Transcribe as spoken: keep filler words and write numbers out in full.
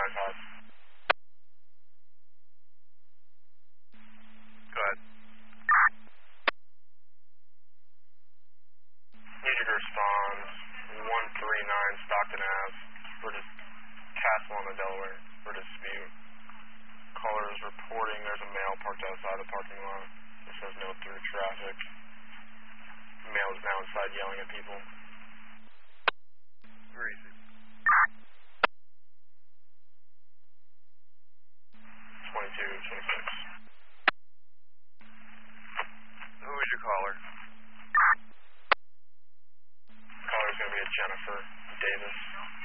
nine five. Go ahead. Need you to respond. one three nine Stockton Ave for dis- Castle on the Delaware for dispute. Caller is reporting there's a male parked outside the parking lot. It says no through traffic. Male is now inside yelling at people. Where is it? twenty-two twenty-six. Who is your caller? Caller's going to be a Jennifer Davis.